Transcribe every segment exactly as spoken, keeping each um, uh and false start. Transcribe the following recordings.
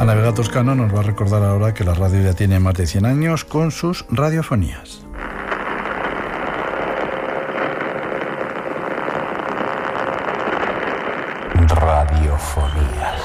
Ana Vega Toscano nos va a recordar ahora que la radio ya tiene más de cien años con sus radiofonías. Radiofonías.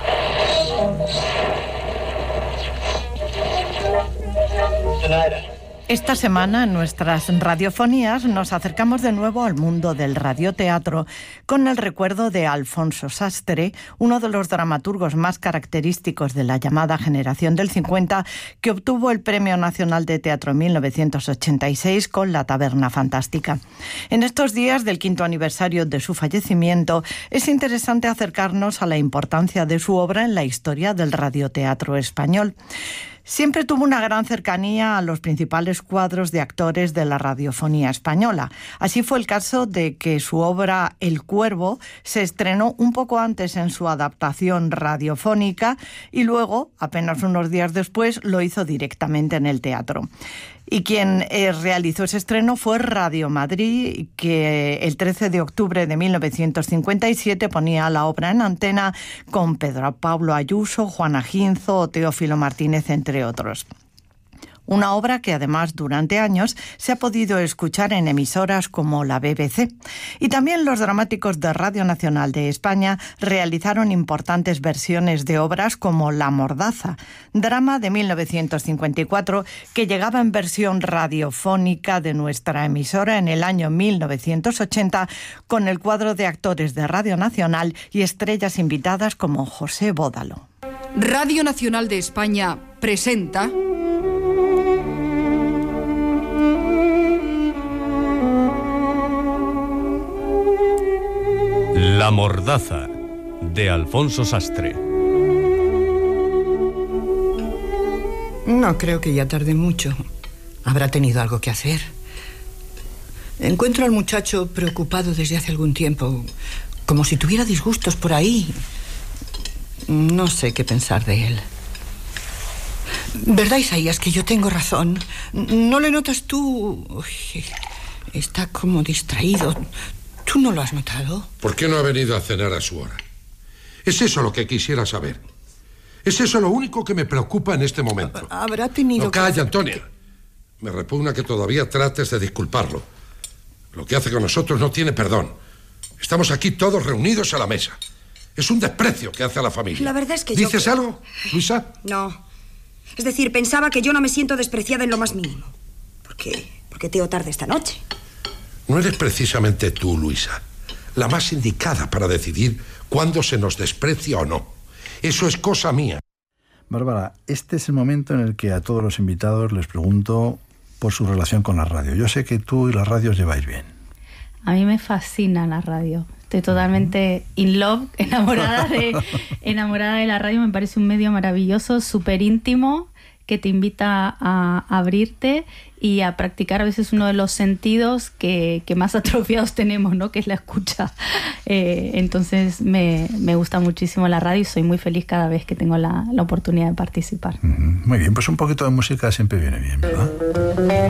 Esta semana en nuestras radiofonías nos acercamos de nuevo al mundo del radioteatro con el recuerdo de Alfonso Sastre, uno de los dramaturgos más característicos de la llamada generación del cincuenta, que obtuvo el Premio Nacional de Teatro en mil novecientos ochenta y seis con La Taberna Fantástica. En estos días del quinto aniversario de su fallecimiento, es interesante acercarnos a la importancia de su obra en la historia del radioteatro español. Siempre tuvo una gran cercanía a los principales cuadros de actores de la radiofonía española. Así fue el caso de que su obra El Cuervo se estrenó un poco antes en su adaptación radiofónica y luego, apenas unos días después, lo hizo directamente en el teatro. Y quien eh, realizó ese estreno fue Radio Madrid, que el trece de octubre de mil novecientos cincuenta y siete ponía la obra en antena con Pedro Pablo Ayuso, Juana Ginzo o Teófilo Martínez, entre otros. Una obra que además durante años se ha podido escuchar en emisoras como la B B C. Y también los dramáticos de Radio Nacional de España realizaron importantes versiones de obras como La Mordaza, drama de mil novecientos cincuenta y cuatro que llegaba en versión radiofónica de nuestra emisora en el año mil novecientos ochenta con el cuadro de actores de Radio Nacional y estrellas invitadas como José Bódalo. Radio Nacional de España presenta... La Mordaza, de Alfonso Sastre. No creo que ya tarde mucho. Habrá tenido algo que hacer. Encuentro al muchacho preocupado desde hace algún tiempo, como si tuviera disgustos por ahí. No sé qué pensar de él. ¿Verdad, Isaías, que yo tengo razón? ¿No le notas tú? Uy, está como distraído. ¿Tú no lo has notado? ¿Por qué no ha venido a cenar a su hora? Es eso lo que quisiera saber. Es eso lo único que me preocupa en este momento. Habrá tenido... No, calla, Antonia. Me repugna que todavía trates de disculparlo. Lo que hace con nosotros no tiene perdón. Estamos aquí todos reunidos a la mesa. Es un desprecio que hace a la familia. La verdad es que yo... ¿Dices algo, Luisa? No. Es decir, pensaba que yo no me siento despreciada en lo más mínimo. ¿Por qué? Porque teo tarde esta noche. No eres precisamente tú, Luisa, la más indicada para decidir cuándo se nos desprecia o no. Eso es cosa mía. Bárbara, este es el momento en el que a todos los invitados les pregunto por su relación con la radio. Yo sé que tú y la radio os lleváis bien. A mí me fascina la radio. Estoy totalmente in love, enamorada de, enamorada de la radio. Me parece un medio maravilloso, súper íntimo, que te invita a abrirte y a practicar a veces uno de los sentidos que, que más atrofiados tenemos, ¿no? Que es la escucha. Eh, entonces me, me gusta muchísimo la radio y soy muy feliz cada vez que tengo la, la oportunidad de participar. Muy bien, pues un poquito de música siempre viene bien, ¿verdad?